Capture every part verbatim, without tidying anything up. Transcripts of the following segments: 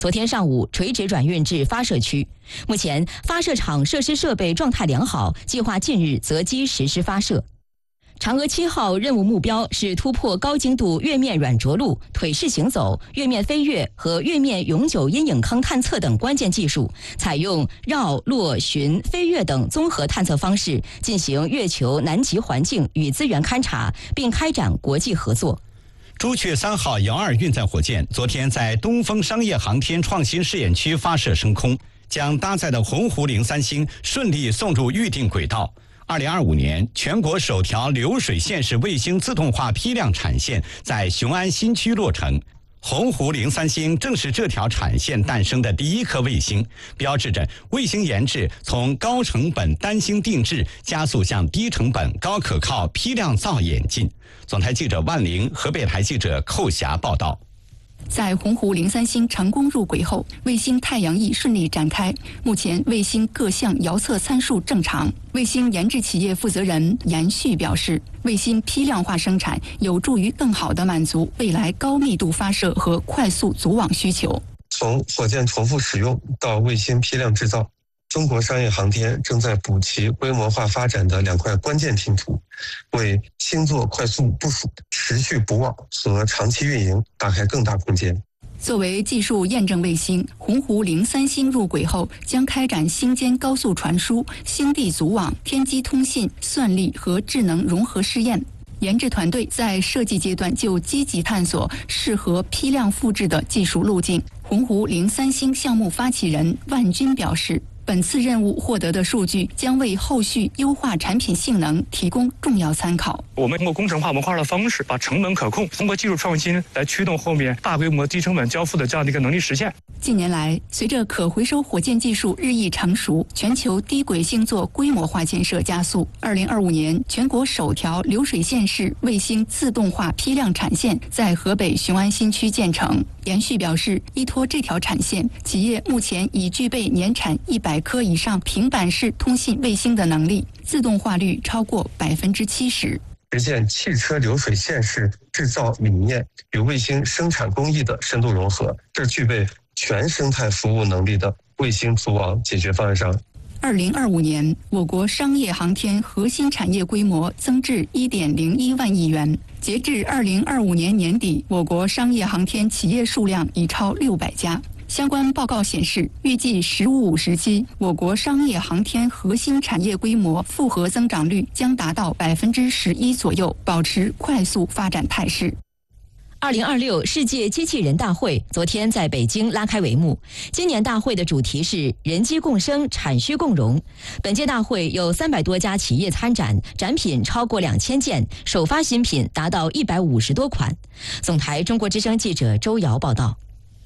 昨天上午垂直转运至发射区，目前发射场设施设备状态良好，计划近日择机实施发射。嫦娥七号任务目标是突破高精度月面软着陆、腿式行走、月面飞跃和月面永久阴影坑探测等关键技术，采用绕、落、巡、飞跃等综合探测方式，进行月球南极环境与资源勘察，并开展国际合作。 朱雀三号遥二运载火箭昨天在东风商业航天创新试验区发射升空，将搭载的鸿鹄零三星顺利送入预定轨道。二零二五年，全国首条流水线式卫星自动化批量产线在雄安新区落成。鸿鹄零三星正是这条产线诞生的第一颗卫星，标志着卫星研制从高成本单星定制加速向低成本高可靠批量造演进。总台记者万玲、河北台记者寇霞报道。 在鸿鹄零三星成功入轨后，卫星太阳翼顺利展开。目前卫星各项遥测参数正常。卫星研制企业负责人严旭表示，卫星批量化生产有助于更好地满足未来高密度发射和快速组网需求。 从火箭重复使用到卫星批量制造，中国商业航天正在补齐规模化发展的两块关键拼图，为星座快速部署、持续补网和长期运营打开更大空间。 作为技术验证卫星，鸿鹄零三星入轨后将开展星间高速传输、星地组网、天基通信、算力和智能融合试验。研制团队在设计阶段就积极探索适合批量复制的技术路径。鸿鹄零三星项目发起人万军表示，本次任务获得的数据将为后续优化产品性能提供重要参考。 我们通过工程化模块的方式，把成本可控，通过技术创新来驱动后面大规模低成本交付的这样的一个能力实现。 近年来，随着可回收火箭技术日益成熟，全球低轨星座规模化建设加速。二零二五年，全国首条流水线式卫星自动化批量产线在河北雄安新区建成。严旭表示，依托这条产线，企业目前已具备年产一百颗以上平板式通信卫星的能力，自动化率超过百分之七十。 实现汽车流水线式制造理念与卫星生产工艺的深度融合，这具备全生态服务能力的卫星组网解决方案商。 二零二五年，我国商业航天核心产业规模增至一点零一万亿元。截至二零二五年年底，我国商业航天企业数量已超六百家。相关报告显示，预计“十五五”时期，我国商业航天核心产业规模复合增长率将达到百分之十一左右，保持快速发展态势。 二零二六世界机器人大会昨天在北京拉开帷幕。今年大会的主题是人机共生、产需共荣。本届大会有三百多家企业参展，展品超过两千件，首发新品达到一百五十多款。总台中国之声记者周瑶报道。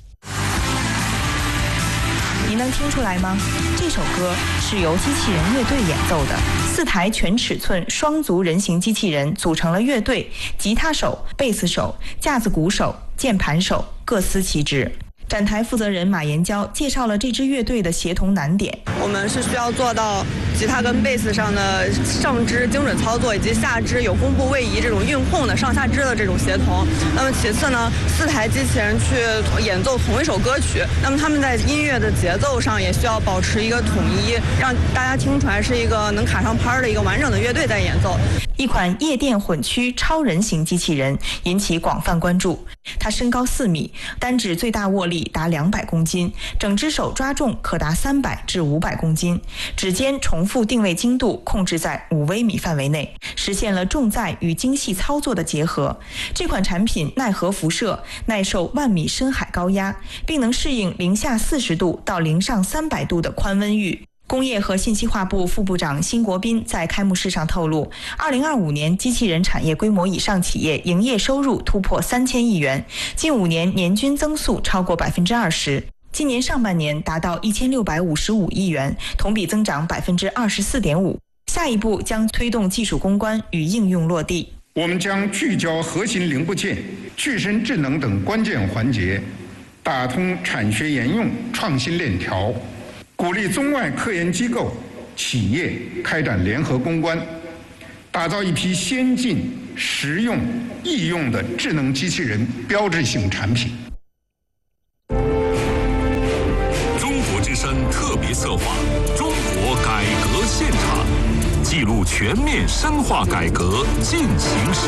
你能听出来吗？这首歌是由机器人乐队演奏的，四台全尺寸双足人形机器人组成了乐队，吉他手、贝斯手、架子鼓手、键盘手各司其职。展台负责人马延娇介绍了这支乐队的协同难点。 我们是需要做到吉他跟贝斯上的上肢精准操作，以及下肢有弓步位移这种运控的上下肢的这种协同。那么其次呢，四台机器人去演奏同一首歌曲，那么他们在音乐的节奏上也需要保持一个统一，让大家听出来是一个能卡上拍的一个完整的乐队在演奏。 一款夜店混区超人型机器人引起广泛关注。它身高四米，单指最大握力达两百公斤，整只手抓重可达三百至五百公斤，指尖重复定位精度控制在五微米范围内，实现了重载与精细操作的结合。这款产品耐核辐射，耐受万米深海高压，并能适应零下四十度到零上三百度的宽温域。工业和信息化部副部长辛国斌在开幕式上透露，二零二五年机器人产业规模以上企业营业收入突破三千亿元，近五年年均增速超过百分之二十。今年上半年达到一千六百五十五亿元，同比增长百分之二十四点五。下一步将推动技术攻关与应用落地。 我们将聚焦核心零部件、具身智能等关键环节，打通产学研用创新链条。鼓励中外科研机构、企业开展联合攻关，打造一批先进、实用、易用的智能机器人标志性产品。 特别策划《中国改革现场》，记录全面深化改革进行时。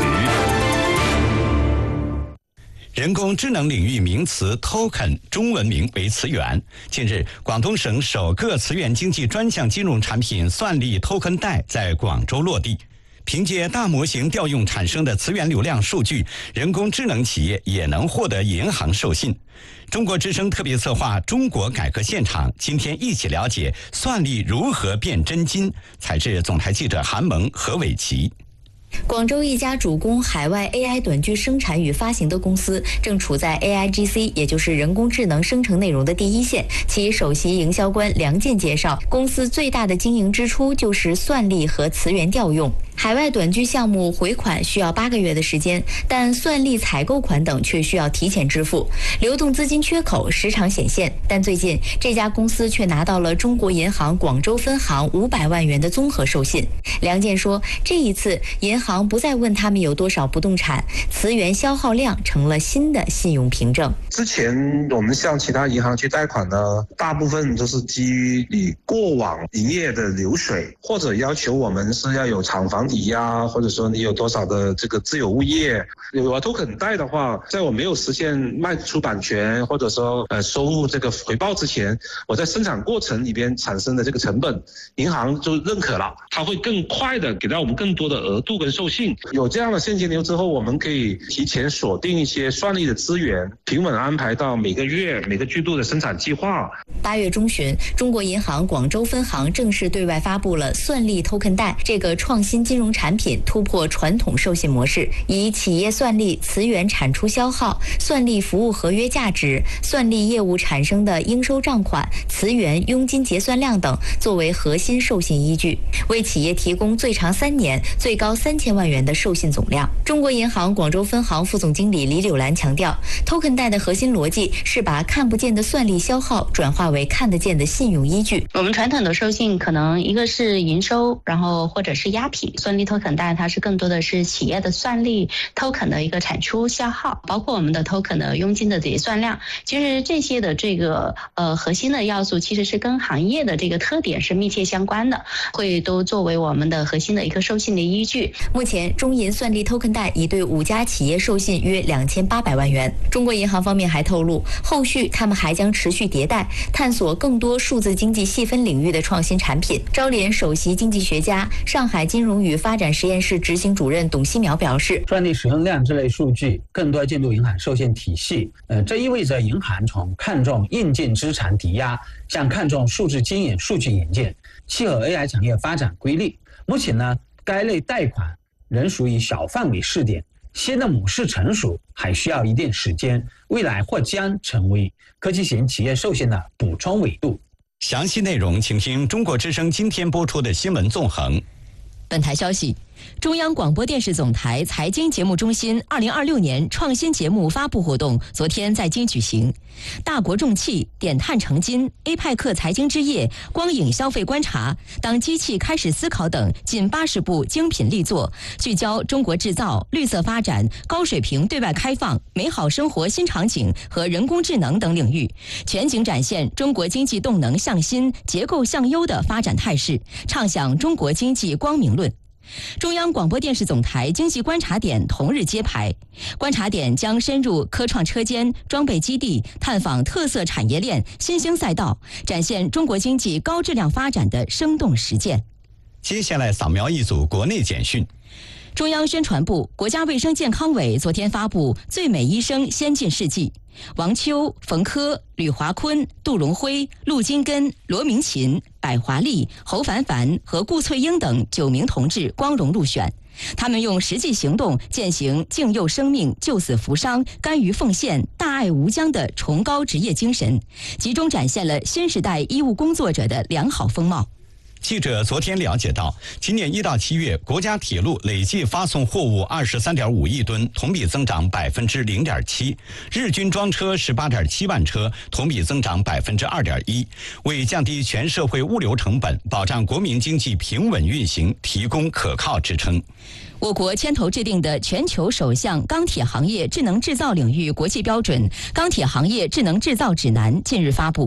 人工智能领域名词 token 中文名为词源。近日，广东省首个词源经济专项金融产品算力 token 贷在广州落地。凭借大模型调用产生的词源流量数据，人工智能企业也能获得银行授信。中国之声特别策划《中国改革现场》，今天一起了解算力如何变真金。采制总台记者韩萌、何伟奇。 广州一家主攻海外 A I 短剧生产与发行的公司，正处在 A I G C， 也就是人工智能生成内容的第一线。其首席营销官梁健介绍，公司最大的经营支出就是算力和词源调用。海外短剧项目回款需要八个月的时间，但算力采购款等却需要提前支付，流动资金缺口时常显现。但最近这家公司却拿到了中国银行广州分行五百万元的综合授信。梁健说，这一次银行不再问他们有多少不动产，词源消耗量成了新的信用凭证。 之前我们向其他银行去贷款呢，大部分都是基于你过往营业的流水，或者要求我们是要有厂房抵押，或者说你有多少的这个自有物业。有啊 token 贷的话，在我没有实现卖出版权或者说呃收入这个回报之前，我在生产过程里边产生的这个成本，银行就认可了，它会更快的给到我们更多的额度跟授信。有这样的现金流之后，我们可以提前锁定一些算力的资源，平稳安排到每个月每个季度的生产计划。 八月中旬，中国银行广州分行正式对外发布了算力 token 贷这个创新金融产品，突破传统授信模式，以企业算力词源产出消耗、算力服务合约价值、算力业务产生的应收账款、词源佣金结算量等作为核心授信依据，为企业提供最长三年、最高三千万元的授信总量。中国银行广州分行副总经理李柳兰强调 ，token 贷的核心逻辑是把看不见的算力消耗转化为看得见的信用依据。 我们传统的授信可能一个是营收，然后或者是押品，算力 token 贷它是更多的是企业的算力 token 的一个产出消耗，包括我们的 token 的佣金的结算量。其实这些的这个呃核心的要素其实是跟行业的这个特点是密切相关的，会都作为我们的核心的一个授信的依据。 目前中银算力 token 贷已对五家企业授信约两千八百万元。中国银行方面还透露，后续他们还将持续迭代，探索更多数字经济细分领域的创新产品。招联首席经济学家、上海金融与发展实验室执行主任董希苗表示， 算力使用量这类数据更多进入银行授信体系，呃，这意味着银行从看重硬件资产抵押向看重数字经营数据引进，契合 A I 产业发展规律。目前呢，该类贷款仍属于小范围试点，新的模式成熟还需要一定时间，未来或将成为科技型企业授信的补充维度。 详细内容请听中国之声今天播出的新闻纵横。 本台消息，中央广播电视总台财经节目中心二零二六年创新节目发布活动昨天在京举行。大国重器、点碳成金、A 派克财经之夜、光影消费观察、当机器开始思考等近八十部精品力作，聚焦中国制造、绿色发展、高水平对外开放、美好生活新场景和人工智能等领域，全景展现中国经济动能向新、结构向优的发展态势，畅想中国经济光明论。中央广播电视总台经济观察点同日揭牌，观察点将深入科创车间、装备基地，探访特色产业链、新兴赛道，展现中国经济高质量发展的生动实践。 接下来扫描一组国内简讯。 中央宣传部、国家卫生健康委昨天发布《最美医生先进事迹》，王秋、冯轲、吕华坤、杜荣辉、陆金根、罗明琴、百华丽、侯凡凡和顾翠英等九名同志光荣入选。他们用实际行动践行敬佑生命、救死扶伤、甘于奉献、大爱无疆的崇高职业精神，集中展现了新时代医务工作者的良好风貌。 记者昨天了解到，今年一到七月，国家铁路累计发送货物二十三点五亿吨，同比增长百分之零点七；日均装车十八点七万车，同比增长百分之二点一，为降低全社会物流成本、保障国民经济平稳运行提供可靠支撑。 我国牵头制定的全球首项钢铁行业智能制造领域国际标准《钢铁行业智能制造指南》近日发布。